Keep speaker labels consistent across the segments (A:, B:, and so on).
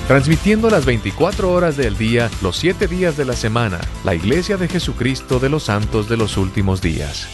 A: Transmitiendo las 24 horas del día, los 7 días de la semana, la Iglesia de Jesucristo de los Santos de los Últimos Días.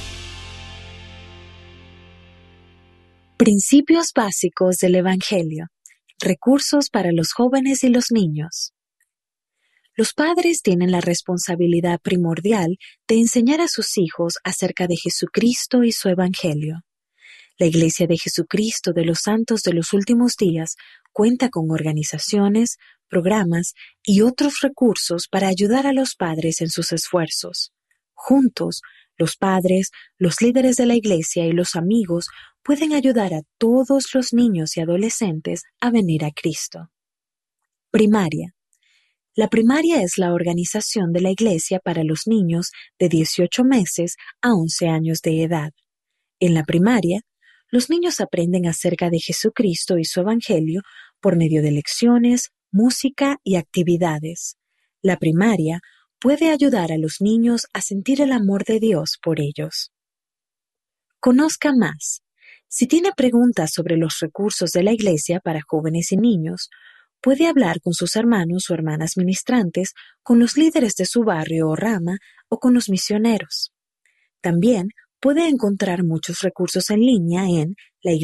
B: Principios básicos del Evangelio. Recursos para los jóvenes y los niños. Los padres tienen la responsabilidad primordial de enseñar a sus hijos acerca de Jesucristo y su Evangelio. La Iglesia de Jesucristo de los Santos de los Últimos Días cuenta con organizaciones, programas y otros recursos para ayudar a los padres en sus esfuerzos. Juntos, los padres, los líderes de la Iglesia y los amigos pueden ayudar a todos los niños y adolescentes a venir a Cristo. Primaria. La primaria es la organización de la Iglesia para los niños de 18 meses a 11 años de edad. En la primaria, los niños aprenden acerca de Jesucristo y su Evangelio por medio de lecciones, música y actividades. La primaria puede ayudar a los niños a sentir el amor de Dios por ellos. Conozca más. Si tiene preguntas sobre los recursos de la Iglesia para jóvenes y niños, puede hablar con sus hermanos o hermanas ministrantes, con los líderes de su barrio o rama o con los misioneros. También puede encontrar muchos recursos en línea en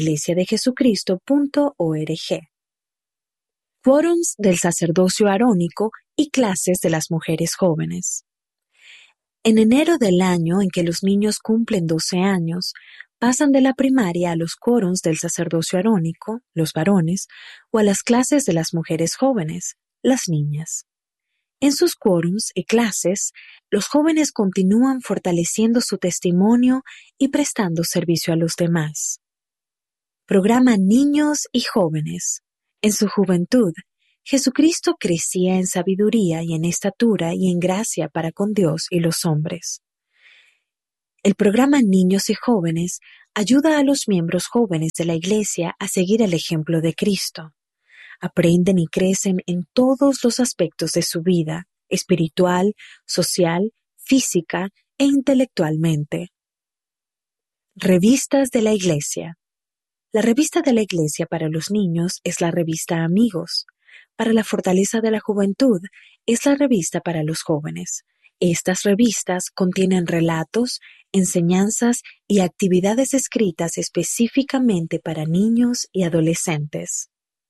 B: laiglesiadejesucristo.org. Quórums del sacerdocio arónico y clases de las mujeres jóvenes. En enero del año en que los niños cumplen 12 años, pasan de la primaria a los quórums del sacerdocio arónico, los varones, o a las clases de las mujeres jóvenes, las niñas. En sus quórums y clases, los jóvenes continúan fortaleciendo su testimonio y prestando servicio a los demás. Programa Niños y Jóvenes. En su juventud, Jesucristo crecía en sabiduría y en estatura y en gracia para con Dios y los hombres. El programa Niños y Jóvenes ayuda a los miembros jóvenes de la Iglesia a seguir el ejemplo de Cristo. Aprenden y crecen en todos los aspectos de su vida, espiritual, social, física e intelectualmente. Revistas de la Iglesia. La revista de la Iglesia para los niños es la revista Amigos. Para la fortaleza de la juventud es la revista para los jóvenes. Estas revistas contienen relatos, enseñanzas y actividades escritas específicamente para niños y adolescentes.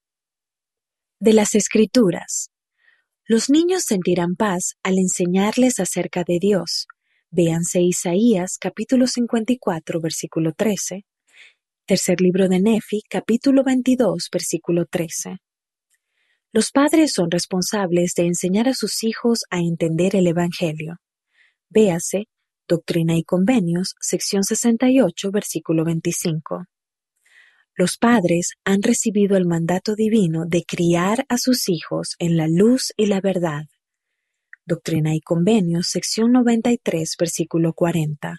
B: De las Escrituras. Los niños sentirán paz al enseñarles acerca de Dios. Véanse Isaías, capítulo 54, versículo 13. Tercer libro de Nefi, capítulo 22, versículo 13. Los padres son responsables de enseñar a sus hijos a entender el Evangelio. Véase Doctrina y Convenios, sección 68, versículo 25. Los padres han recibido el mandato divino de criar a sus hijos en la luz y la verdad. Doctrina y Convenios, sección 93, versículo 40.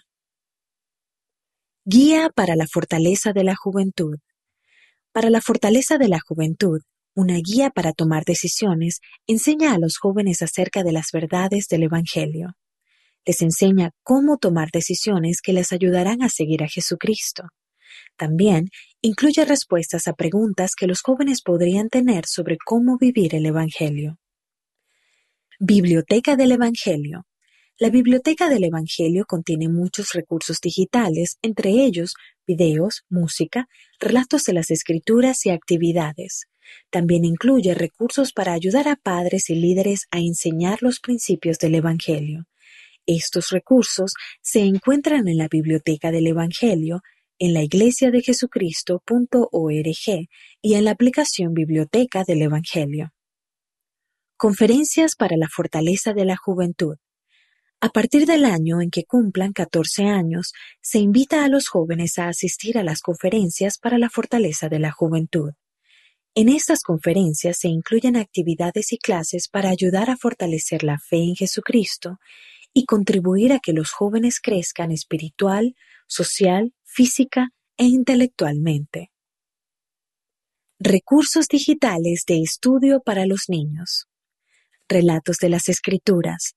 B: Guía para la fortaleza de la juventud. Para la fortaleza de la juventud, una guía para tomar decisiones enseña a los jóvenes acerca de las verdades del Evangelio. Les enseña cómo tomar decisiones que les ayudarán a seguir a Jesucristo. También incluye respuestas a preguntas que los jóvenes podrían tener sobre cómo vivir el Evangelio. Biblioteca del Evangelio. La Biblioteca del Evangelio contiene muchos recursos digitales, entre ellos videos, música, relatos de las Escrituras y actividades. También incluye recursos para ayudar a padres y líderes a enseñar los principios del Evangelio. Estos recursos se encuentran en la Biblioteca del Evangelio, en laiglesiadejesucristo.org y en la aplicación Biblioteca del Evangelio. Conferencias para la fortaleza de la juventud. A partir del año en que cumplan 14 años, se invita a los jóvenes a asistir a las conferencias para la fortaleza de la juventud. En estas conferencias se incluyen actividades y clases para ayudar a fortalecer la fe en Jesucristo y contribuir a que los jóvenes crezcan espiritual, social, física e intelectualmente. Recursos digitales de estudio para los niños. Relatos de las Escrituras.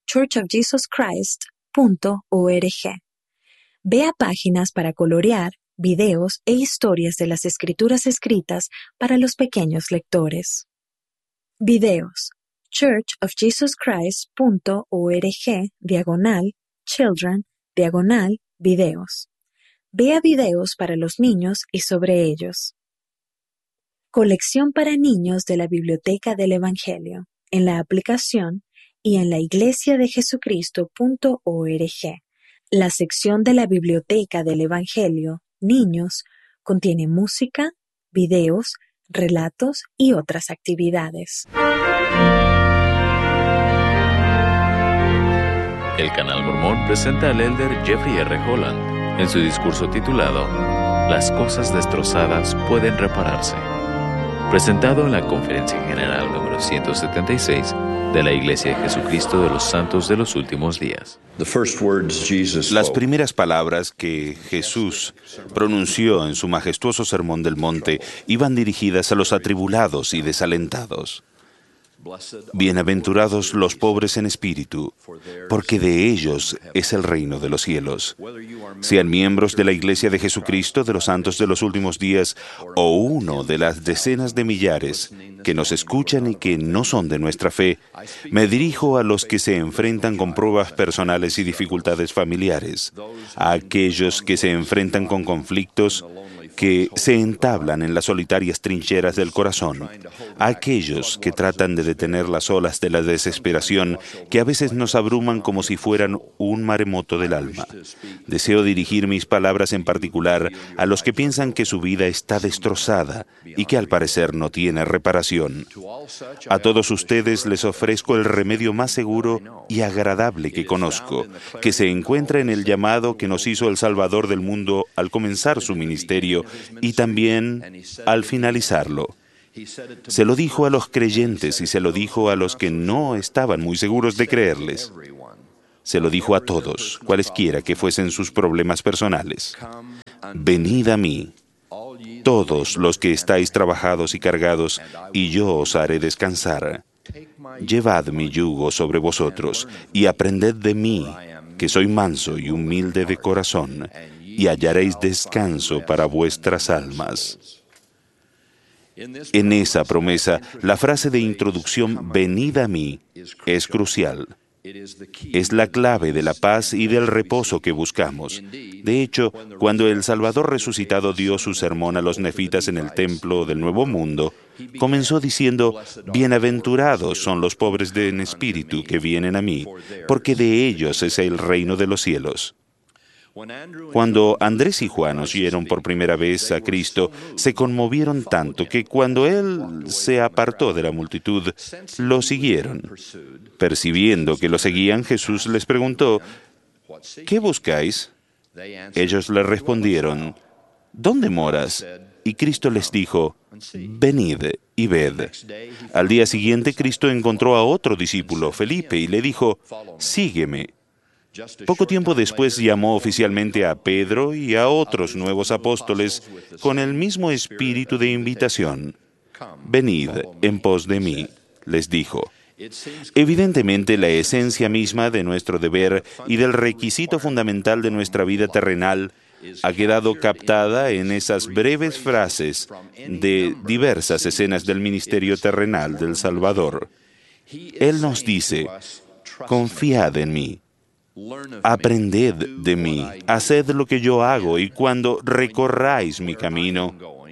B: scripturestories.churchofjesuschrist.org. Vea páginas para colorear, videos e historias de las Escrituras escritas para los pequeños lectores. Videos: churchofjesuschrist.org/children/videos. Vea videos para los niños y sobre ellos. Colección para niños de la Biblioteca del Evangelio, en la aplicación y en la iglesiadejesucristo.org. La sección de la Biblioteca del Evangelio, Niños, contiene música, videos, relatos y otras actividades.
A: El Canal Mormón presenta al elder Jeffrey R. Holland en su discurso titulado Las cosas destrozadas pueden repararse, presentado en la Conferencia General número 176 de la Iglesia de Jesucristo de los Santos de los Últimos Días.
C: Las primeras palabras que Jesús pronunció en su majestuoso Sermón del Monte iban dirigidas a los atribulados y desalentados. Bienaventurados los pobres en espíritu, porque de ellos es el reino de los cielos. Sean miembros de la Iglesia de Jesucristo de los Santos de los Últimos Días o uno de las decenas de millares que nos escuchan y que no son de nuestra fe, me dirijo a los que se enfrentan con pruebas personales y dificultades familiares, a aquellos que se enfrentan con conflictos que se entablan en las solitarias trincheras del corazón, a aquellos que tratan de detener las olas de la desesperación que a veces nos abruman como si fueran un maremoto del alma. Deseo dirigir mis palabras en particular a los que piensan que su vida está destrozada y que al parecer no tiene reparación. A todos ustedes les ofrezco el remedio más seguro y agradable que conozco, que se encuentra en el llamado que nos hizo el Salvador del mundo al comenzar su ministerio y también al finalizarlo. Se lo dijo a los creyentes y se lo dijo a los que no estaban muy seguros de creerles. Se lo dijo a todos, cualesquiera que fuesen sus problemas personales. Venid a mí, todos los que estáis trabajados y cargados, y yo os haré descansar. Llevad mi yugo sobre vosotros y aprended de mí, que soy manso y humilde de corazón, y hallaréis descanso para vuestras almas. En esa promesa, la frase de introducción, venid a mí, es crucial. Es la clave de la paz y del reposo que buscamos. De hecho, cuando el Salvador resucitado dio su sermón a los nefitas en el templo del Nuevo Mundo, comenzó diciendo, bienaventurados son los pobres en espíritu que vienen a mí, porque de ellos es el reino de los cielos. Cuando Andrés y Juan oyeron por primera vez a Cristo, se conmovieron tanto que cuando Él se apartó de la multitud, lo siguieron. Percibiendo que lo seguían, Jesús les preguntó, ¿qué buscáis? Ellos le respondieron, ¿dónde moras? Y Cristo les dijo, venid y ved. Al día siguiente, Cristo encontró a otro discípulo, Felipe, y le dijo, sígueme. Poco tiempo después llamó oficialmente a Pedro y a otros nuevos apóstoles con el mismo espíritu de invitación. Venid en pos de mí, les dijo. Evidentemente, la esencia misma de nuestro deber y del requisito fundamental de nuestra vida terrenal ha quedado captada en esas breves frases de diversas escenas del ministerio terrenal del Salvador. Él nos dice, confiad en mí. Aprended de mí, haced lo que yo hago, y cuando recorráis mi camino,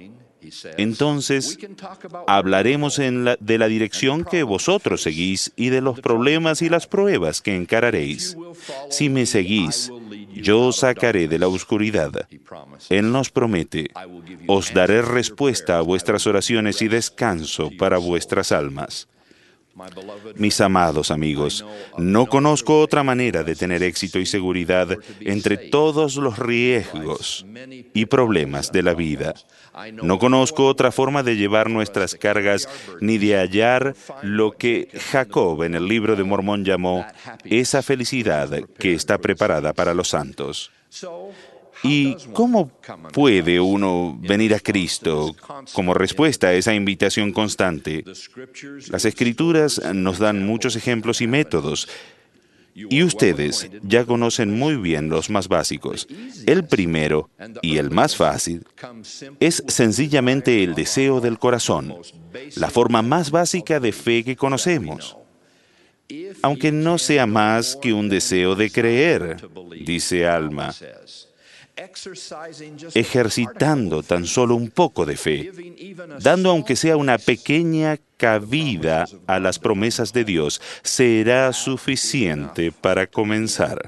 C: entonces hablaremos de la dirección que vosotros seguís y de los problemas y las pruebas que encararéis. Si me seguís, yo os sacaré de la oscuridad. Él nos promete, os daré respuesta a vuestras oraciones y descanso para vuestras almas. Mis amados amigos, no conozco otra manera de tener éxito y seguridad entre todos los riesgos y problemas de la vida. No conozco otra forma de llevar nuestras cargas ni de hallar lo que Jacob en el libro de Mormón llamó esa felicidad que está preparada para los santos. ¿Y cómo puede uno venir a Cristo como respuesta a esa invitación constante? Las Escrituras nos dan muchos ejemplos y métodos, Y ustedes ya conocen muy bien los más básicos. El primero, y el más fácil, es sencillamente el deseo del corazón, la forma más básica de fe que conocemos. Aunque no sea más que un deseo de creer, dice Alma, ejercitando tan solo un poco de fe, dando aunque sea una pequeña cabida a las promesas de Dios, será suficiente para comenzar.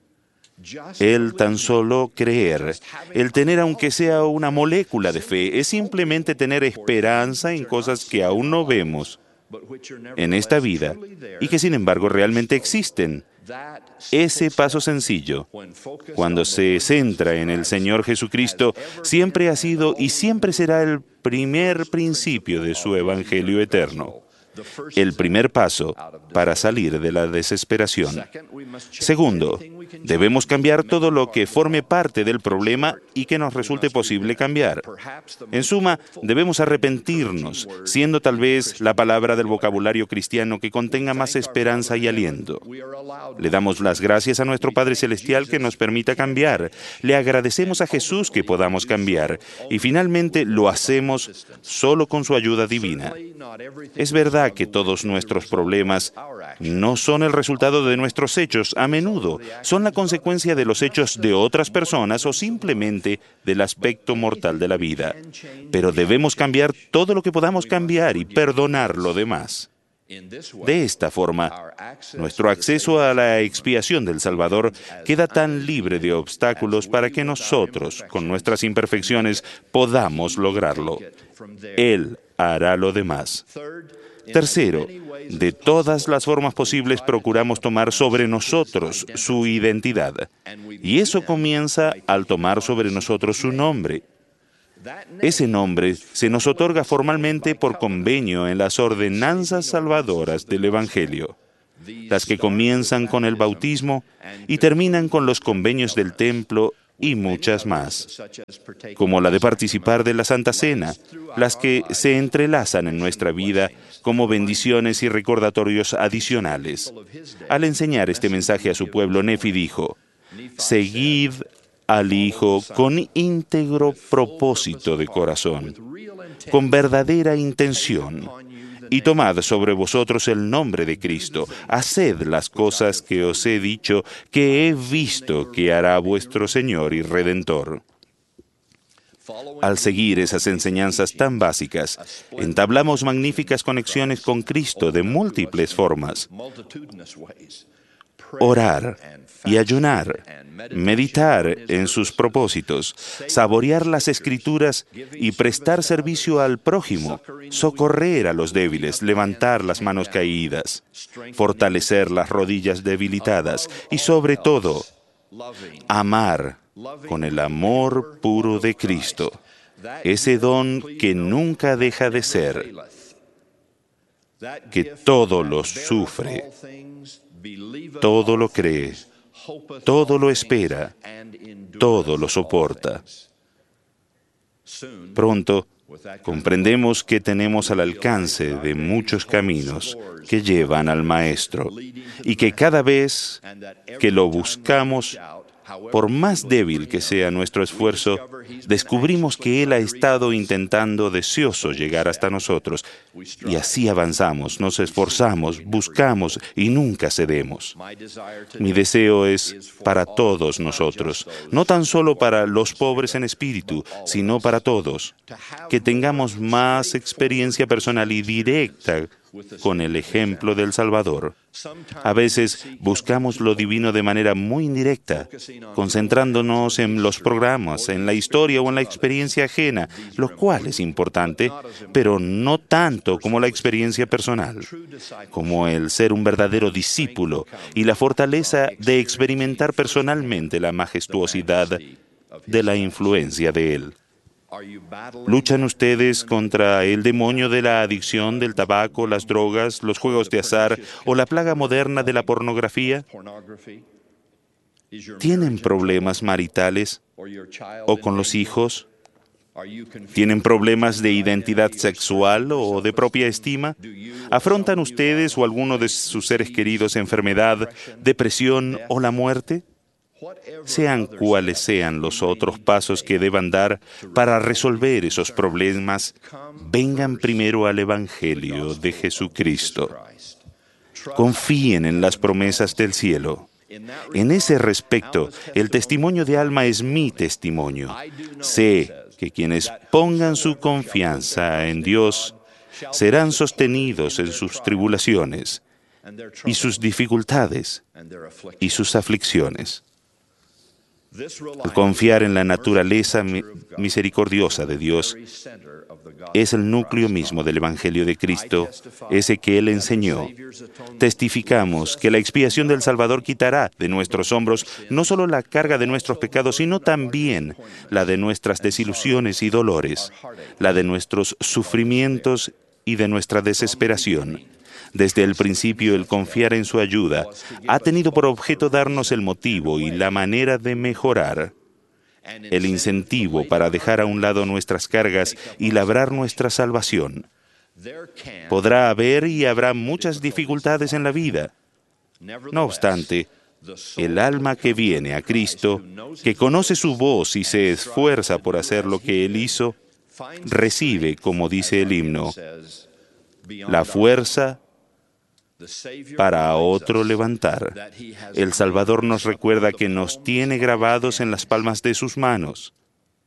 C: El tan solo creer, el tener aunque sea una molécula de fe, es simplemente tener esperanza en cosas que aún no vemos en esta vida y que sin embargo realmente existen. Ese paso sencillo, cuando se centra en el Señor Jesucristo, siempre ha sido y siempre será el primer principio de su Evangelio eterno. El primer paso para salir de la desesperación. Segundo, debemos cambiar todo lo que forme parte del problema y que nos resulte posible cambiar. En suma, debemos arrepentirnos, siendo tal vez la palabra del vocabulario cristiano que contenga más esperanza y aliento. Le damos las gracias a nuestro Padre Celestial que nos permita cambiar. Le agradecemos a Jesús que podamos cambiar. Y finalmente lo hacemos solo con su ayuda divina. Es verdad que todos nuestros problemas no son el resultado de nuestros hechos, a menudo son la consecuencia de los hechos de otras personas o simplemente del aspecto mortal de la vida. Pero debemos cambiar todo lo que podamos cambiar y perdonar lo demás. De esta forma, nuestro acceso a la expiación del Salvador queda tan libre de obstáculos para que nosotros, con nuestras imperfecciones, podamos lograrlo. Él hará lo demás. Tercero, de todas las formas posibles procuramos tomar sobre nosotros su identidad. Y eso comienza al tomar sobre nosotros su nombre. Ese nombre se nos otorga formalmente por convenio en las ordenanzas salvadoras del Evangelio, las que comienzan con el bautismo y terminan con los convenios del templo y muchas más, como la de participar de la Santa Cena, las que se entrelazan en nuestra vida como bendiciones y recordatorios adicionales. Al enseñar este mensaje a su pueblo, Nefi dijo: «Seguid al Hijo con íntegro propósito de corazón, con verdadera intención, y tomad sobre vosotros el nombre de Cristo. Haced las cosas que os he dicho, que he visto que hará vuestro Señor y Redentor». Al seguir esas enseñanzas tan básicas, entablamos magníficas conexiones con Cristo de múltiples formas. Orar y ayunar, meditar en sus propósitos, saborear las Escrituras y prestar servicio al prójimo, socorrer a los débiles, levantar las manos caídas, fortalecer las rodillas debilitadas y, sobre todo, amar con el amor puro de Cristo, ese don que nunca deja de ser, que todo lo sufre, todo lo cree, todo lo espera, todo lo soporta. Pronto comprendemos que tenemos al alcance de muchos caminos que llevan al Maestro y que cada vez que lo buscamos, por más débil que sea nuestro esfuerzo, descubrimos que Él ha estado intentando deseoso llegar hasta nosotros. Y así avanzamos, nos esforzamos, buscamos y nunca cedemos. Mi deseo es para todos nosotros, no tan solo para los pobres en espíritu, sino para todos, que tengamos más experiencia personal y directa con el ejemplo del Salvador. A veces buscamos lo divino de manera muy indirecta, concentrándonos en los programas, en la historia o en la experiencia ajena, lo cual es importante, pero no tanto como la experiencia personal, como el ser un verdadero discípulo y la fortaleza de experimentar personalmente la majestuosidad de la influencia de Él. ¿Luchan ustedes contra el demonio de la adicción, del tabaco, las drogas, los juegos de azar o la plaga moderna de la pornografía? ¿Tienen problemas maritales o con los hijos ¿Tienen problemas de identidad sexual o de propia estima? ¿Afrontan ustedes o alguno de sus seres queridos enfermedad, depresión o la muerte? Sean cuales sean los otros pasos que deban dar para resolver esos problemas, vengan primero al Evangelio de Jesucristo. Confíen en las promesas del cielo. En ese respecto, el testimonio de Alma es mi testimonio. Sé que quienes pongan su confianza en Dios serán sostenidos en sus tribulaciones y sus dificultades y sus aflicciones. El confiar en la naturaleza misericordiosa de Dios es el núcleo mismo del Evangelio de Cristo, ese que Él enseñó. Testificamos que la expiación del Salvador quitará de nuestros hombros no solo la carga de nuestros pecados, sino también la de nuestras desilusiones y dolores, la de nuestros sufrimientos y de nuestra desesperación. Desde el principio, el confiar en su ayuda ha tenido por objeto darnos el motivo y la manera de mejorar, el incentivo para dejar a un lado nuestras cargas y labrar nuestra salvación. Podrá haber y habrá muchas dificultades en la vida. No obstante, el alma que viene a Cristo, que conoce su voz y se esfuerza por hacer lo que Él hizo, recibe, como dice el himno, la fuerza para a otro levantar. El Salvador nos recuerda que nos tiene grabados en las palmas de sus manos.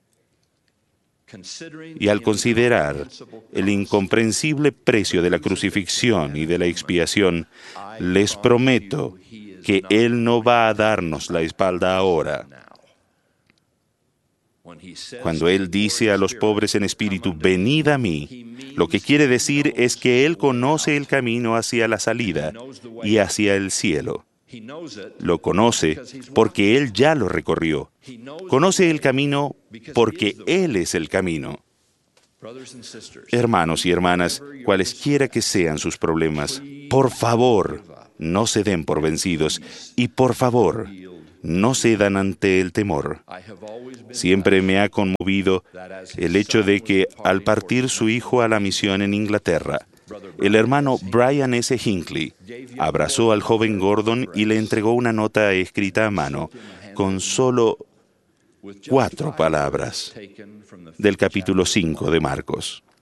C: Y al considerar el incomprensible precio de la crucifixión y de la expiación, les prometo que Él no va a darnos la espalda ahora. Cuando Él dice a los pobres en espíritu, venid a mí, lo que quiere decir es que Él conoce el camino hacia la salida y hacia el cielo. Lo conoce porque Él ya lo recorrió. Conoce el camino porque Él es el camino. Hermanos y hermanas, cualesquiera que sean sus problemas, por favor, no se den por vencidos y por favor, no cedan ante el temor. Siempre me ha conmovido el hecho de que, al partir su hijo a la misión en Inglaterra, el hermano Brian S. Hinckley abrazó al joven Gordon y le entregó una nota escrita a mano con solo 4 palabras del capítulo 5 de Marcos.